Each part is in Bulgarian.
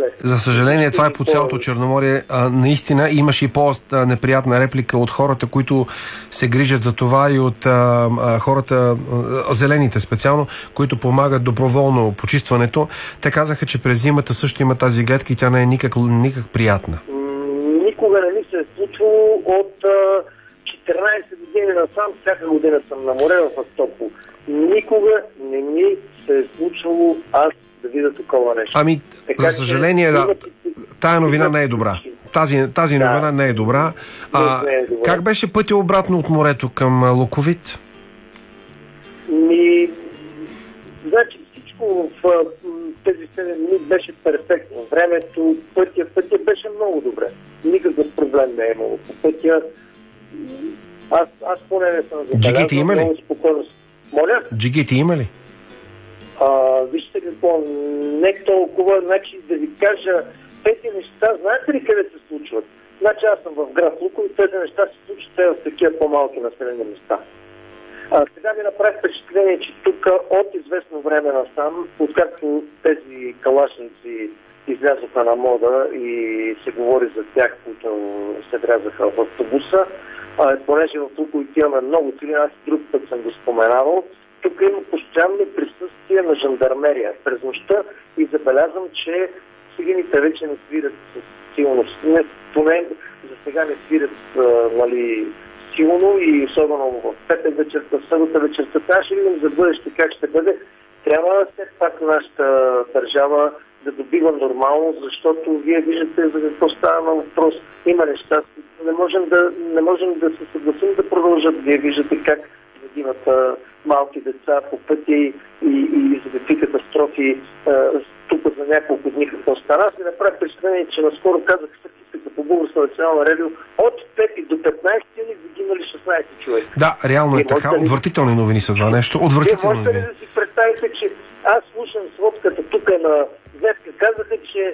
За съжаление, това е по цялото Черноморие. Наистина имаше и по-неприятна реплика от хората, които се грижат за това и от хората, зелените специално, които помагат доброволно почистването. Те казаха, че през зимата също има тази гледка и тя не е никак приятна. Никога не ми се е случвало от 14 години насам, всяка година съм на море в Астопол. Никога не ми се е случвало аз да видя такова нещо. Ами, така, за съжаление, тая новина не е добра. Тази новина не е добра. Как беше пътя обратно от морето към Луковит? Значи всичко в тези 7 дни беше перфектно. Времето, пътя беше много добре. Никакъв проблем не е имало. По пътя аз поне не съм забелязал. Джигити има ли? Моля? Джигити има ли? Вижте какво, не толкова, значи да ви кажа, тези неща, знаете ли къде се случват? Значи аз съм в град Луковит, тези неща се случват в такива по-малки населени места. Сега ми направи впечатление, че тук от известно време насам, откакто тези калашници излязоха на мода и се говори за тях, които се врязаха в автобуса, понеже в Луковит имаме много цели, аз друг път съм го споменавал, тук има постоянно присъствие на жандармерия през нощта и забелязвам, че циганите вече не свирят с силност. Поне за сега не свирят силно и особено в петък вечерта, в събота вечерта. Аз ще видим за бъдеще как ще бъде. Трябва все пак нашата държава да добива нормално, защото вие виждате за какво става въпрос. Има неща, не можем да се съгласим да продължат. Вие виждате как загиват малки деца по пъти и за какви катастрофи тук за няколко дни какво стана. Аз ми направя впечатление, че наскоро казах статистика по Българско национално радио от 5 до 15 юни загинали 16 човека. Да, реално е така. Отвратителни новини са това нещо. Отвратителни новини. Можете ли да си представите, че аз слушам сводката тук на днеска, казаха, че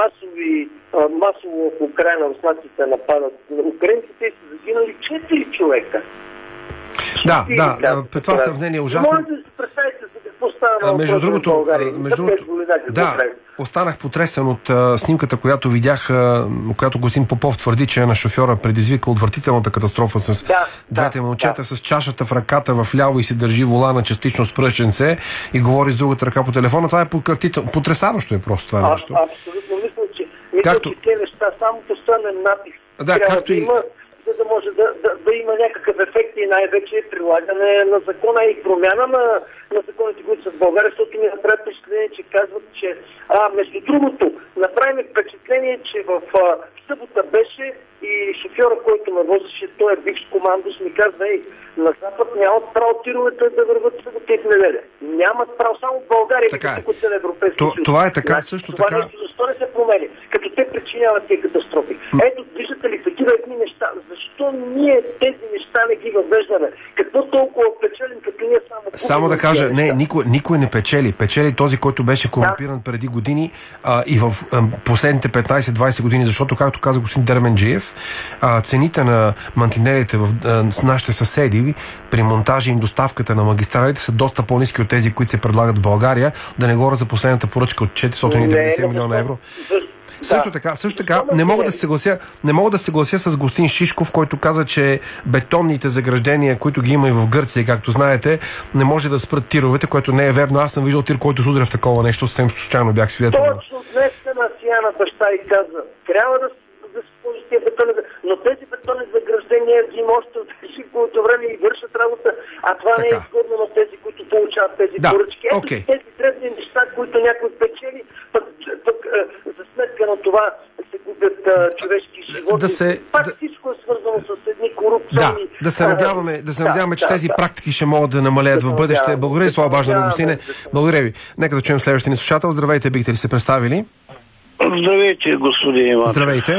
масово в Украйна руснаците нападат на украинците и са загинали 4 човека. Да, това сравнение е ужасно. Може да си представите за какво става между другото, останах потресен от снимката, която видях, която господин Попов твърди, че на шофьора предизвика отвратителната катастрофа с двете момчета с чашата в ръката в ляво и се държи волана частично с пръщенце и говори с другата ръка по телефона. Това е потресаващо просто това нещо. Абсолютно. Мисля, че тези неща само постоянен натиск както и за да може да има някакъв ефект и най-вече прилагане на закона и промяна на законите, които са в България, защото ми направи впечатление, че казват, че между другото, направи ми впечатление, че в събота беше и шофьора, който ме возеше, той е бивш командос, ми казва, на Запад нямат право тировете да върват събота и в неделя. Нямат право, само в България, като цел Европейски съюз. Това е така, също това така. Нещо, защо не се промени? Като те причиняват тези катастрофи. Ето, виждате ли, такива едни неща. Защо ние тези неща не ги въвеждаме? Какво толкова печелим, като ние само да кажа, никой не печели. Печели този, който беше корумпиран преди години и в последните 15-20 години, защото, както каза господин Дерменджиев, цените на мантинелите с нашите съседи при монтажа им доставката на магистралите са доста по-ниски от тези, които се предлагат в България. Да не говоря за последната поръчка от 490 милиона евро. Също така, не мога да се съглася с Гостин Шишков, който каза, че бетонните заграждения, които ги има и в Гърция, както знаете, не може да спрат тировете, което не е верно. Аз съм виждал тир, който се удря в такова нещо, съвсем случайно бях свидетел. Точно днес на Сияна баща и каза, трябва да се сложи тези бетони, но тези бетони заграждения има още от шиковото време и вършат работа, а това не е изгодно на тези, които получават тези поръчки. Тези древни неща, които някой печели, пък за сметка на това се губят човешки животи. Всичко е свързано с едни корупционни... Да се надяваме, че тези практики ще могат да намалеят в бъдеще. Благодаря ви, Слава Баждане, Гостине. Благодаря ви. Нека да чуем следващия ни слушател. Здравейте, бихте ли се представили? Здравейте, господин Иван. Здравейте.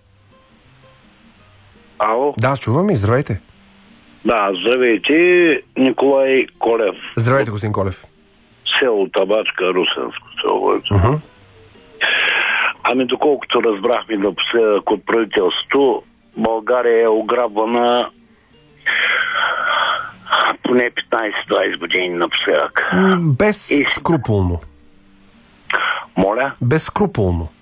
Ало? Да, чувам и здравейте. Да, здравейте, Николай Колев. Здравейте, господин Колев. Село Табачка, Русенско село. Ами доколкото разбрахме напоследък от правителството, България е ограбвана поне 15-20 години напоследък. Безскрупулно. Моля? Безскрупулно.